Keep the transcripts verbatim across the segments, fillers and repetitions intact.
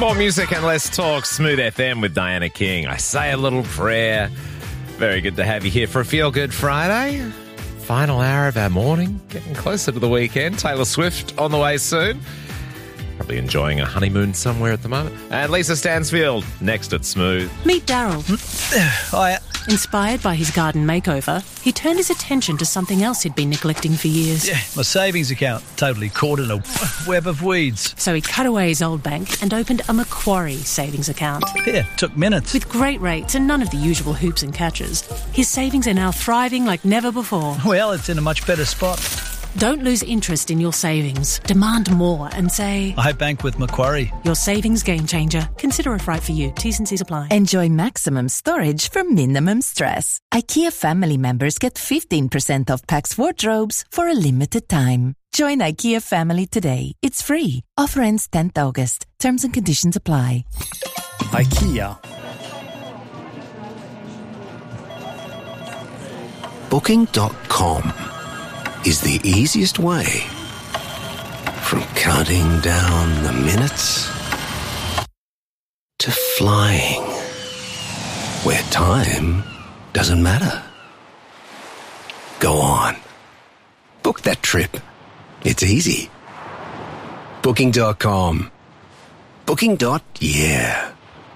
More music and less talk. Smooth F M with Diana King. I say a little prayer. Very good to have you here for a Feel Good Friday. Final hour of our morning. Getting closer to the weekend. Taylor Swift on the way soon. Probably enjoying a honeymoon somewhere at the moment. And Lisa Stansfield next at Smooth. Meet Daryl. Hi. Inspired by his garden makeover, he turned his attention to something else he'd been neglecting for years. Yeah, my savings account, totally caught in a web of weeds. So he cut away his old bank and opened a Macquarie savings account. Yeah, took minutes. With great rates and none of the usual hoops and catches, his savings are now thriving like never before. Well, it's in a much better spot. Don't lose interest in your savings. Demand more and say, I bank with Macquarie. Your savings game changer. Consider it right for you. T's and C's apply. Enjoy maximum storage for minimum stress. IKEA family members get fifteen percent off Pax wardrobes for a limited time. Join IKEA family today. It's free. Offer ends tenth August. Terms and conditions apply. IKEA. Booking dot com is the easiest way from counting down the minutes to flying where time doesn't matter. Go on. Book that trip. It's easy. Booking dot com. Booking. Yeah.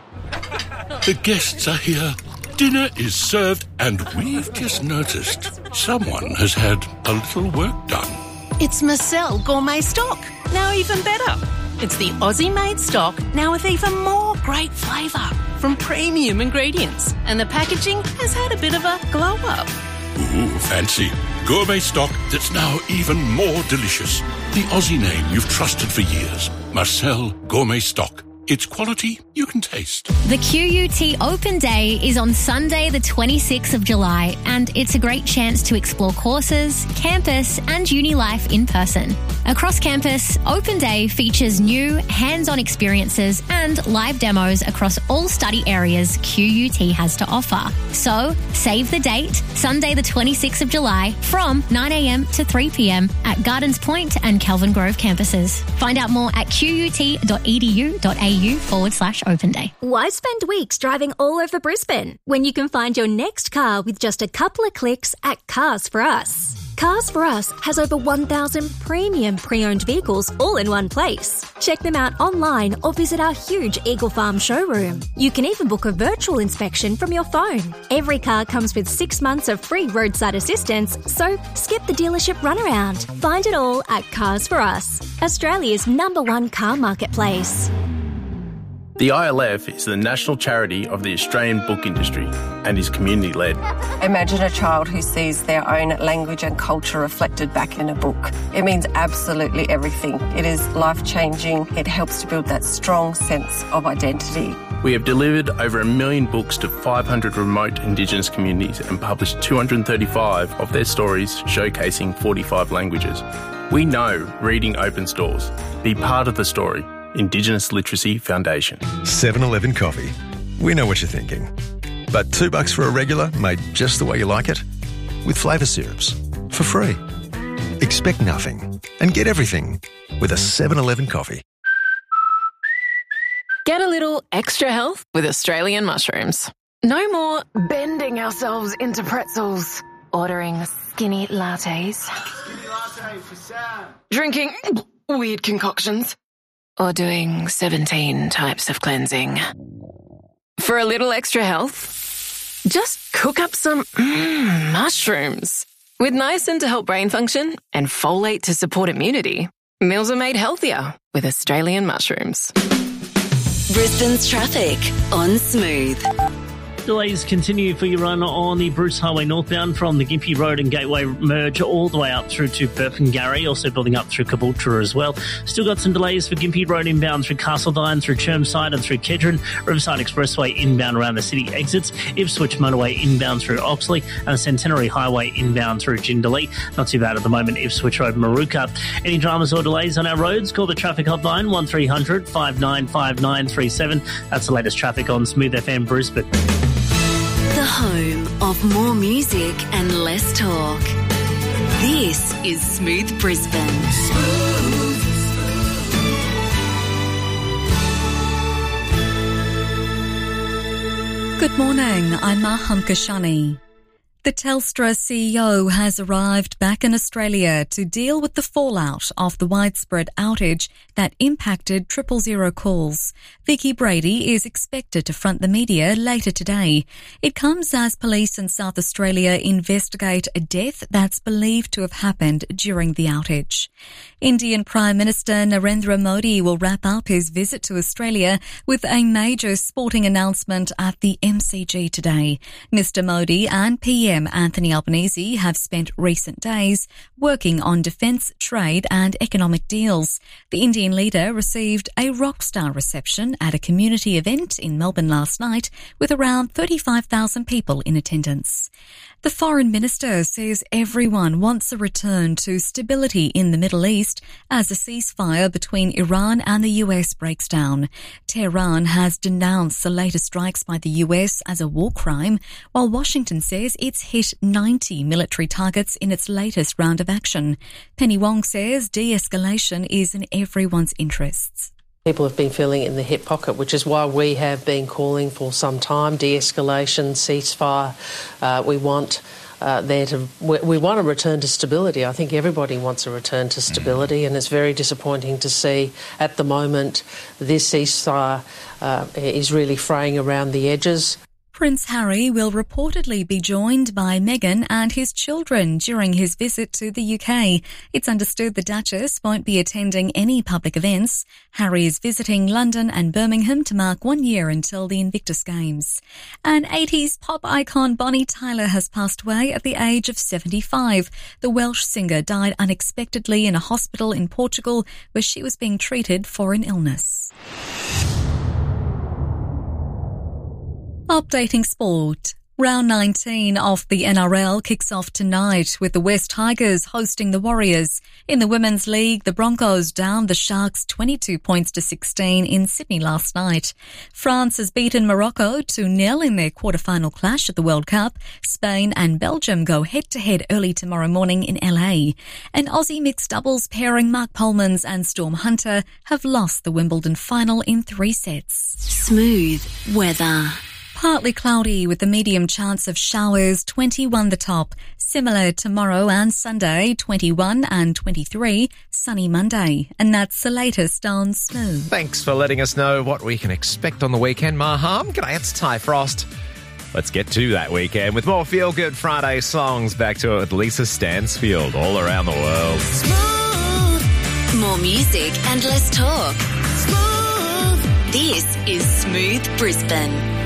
The guests are here. Dinner is served, and we've just noticed someone has had a little work done. It's Marcel Gourmet Stock, now even better. It's the Aussie-made stock, now with even more great flavour from premium ingredients. And the packaging has had a bit of a glow-up. Ooh, fancy. Gourmet stock that's now even more delicious. The Aussie name you've trusted for years. Marcel Gourmet Stock. It's quality you can taste. The Q U T Open Day is on Sunday the twenty-sixth of July, and it's a great chance to explore courses, campus and uni life in person. Across campus, Open Day features new hands-on experiences and live demos across all study areas Q U T has to offer. So, save the date, Sunday the twenty-sixth of July from nine a.m. to three p.m. at Gardens Point and Kelvin Grove campuses. Find out more at qut.edu.au forward slash open day. Why spend weeks driving all over Brisbane when you can find your next car with just a couple of clicks at Cars for Us? Cars for Us has over one thousand premium pre-owned vehicles all in one place. Check them out online or visit our huge Eagle Farm showroom. You can even book a virtual inspection from your phone. Every car comes with six months of free roadside assistance, so skip the dealership runaround. Find it all at Cars for Us, Australia's number one car marketplace. The I L F is the national charity of the Australian book industry and is community-led. Imagine a child who sees their own language and culture reflected back in a book. It means absolutely everything. It is life-changing. It helps to build that strong sense of identity. We have delivered over a million books to five hundred remote Indigenous communities and published two hundred thirty-five of their stories showcasing forty-five languages. We know reading opens doors. Be part of the story. Indigenous Literacy Foundation. seven eleven Coffee. We know what you're thinking. But two bucks for a regular made just the way you like it? With flavour syrups. For free. Expect nothing and get everything with a seven eleven Coffee. Get a little extra health with Australian mushrooms. No more bending ourselves into pretzels, ordering skinny lattes, skinny latte for Sam. Drinking weird concoctions, or doing seventeen types of cleansing. For a little extra health, just cook up some mm, mushrooms. With niacin to help brain function and folate to support immunity, meals are made healthier with Australian mushrooms. Brisbane's traffic on Smooth. Delays continue for your run on the Bruce Highway northbound from the Gympie Road and Gateway merge all the way up through to Burpengary, also building up through Caboolture as well. Still got some delays for Gympie Road inbound through Castledine, through Chermside and through Kedron, Riverside Expressway inbound around the city exits, Ipswich Motorway inbound through Oxley, and Centenary Highway inbound through Jindalee. Not too bad at the moment, Ipswich Road, Maruka. Any dramas or delays on our roads? Call the traffic hotline one three hundred five nine five nine three seven. That's the latest traffic on Smooth F M Brisbane. The home of more music and less talk. This is Smooth Brisbane. Smooth. Good morning, I'm Maham Kashani. The Telstra C E O has arrived back in Australia to deal with the fallout of the widespread outage that impacted triple zero calls. Vicky Brady is expected to front the media later today. It comes as police in South Australia investigate a death that's believed to have happened during the outage. Indian Prime Minister Narendra Modi will wrap up his visit to Australia with a major sporting announcement at the M C G today. Mister Modi and P M Anthony Albanese have spent recent days working on defence, trade and economic deals. The Indian leader received a rockstar reception at a community event in Melbourne last night with around thirty-five thousand people in attendance. The Foreign Minister says everyone wants a return to stability in the Middle East as a ceasefire between Iran and the U S breaks down. Tehran has denounced the latest strikes by the U S as a war crime, while Washington says it's hit ninety military targets in its latest round of action. Penny Wong says de-escalation is in everyone's interests. People have been feeling it in the hip pocket, which is why we have been calling for some time, de-escalation, ceasefire. Uh, we want uh, there to we, we want a return to stability. I think everybody wants a return to stability, and it's very disappointing to see at the moment this ceasefire uh, is really fraying around the edges. Prince Harry will reportedly be joined by Meghan and his children during his visit to the U K. It's understood the Duchess won't be attending any public events. Harry is visiting London and Birmingham to mark one year until the Invictus Games. And eighties pop icon Bonnie Tyler has passed away at the age of seventy-five. The Welsh singer died unexpectedly in a hospital in Portugal where she was being treated for an illness. Updating sport. Round nineteen of the N R L kicks off tonight with the West Tigers hosting the Warriors. In the Women's League, the Broncos downed the Sharks twenty-two points to sixteen in Sydney last night. France has beaten Morocco two nil in their quarter-final clash at the World Cup. Spain and Belgium go head-to-head early tomorrow morning in L A. An Aussie mixed doubles pairing Mark Polmans and Storm Hunter have lost the Wimbledon final in three sets. Smooth weather. Partly cloudy with a medium chance of showers, twenty-one the top. Similar tomorrow and Sunday, twenty-one and twenty-three. Sunny Monday. And that's the latest on Smooth. Thanks for letting us know what we can expect on the weekend, Maham. G'day, it's Ty Frost. Let's get to that weekend with more Feel Good Friday songs. Back to it with Lisa Stansfield, All Around the World. Smooth. More music and less talk. Smooth. This is Smooth Brisbane.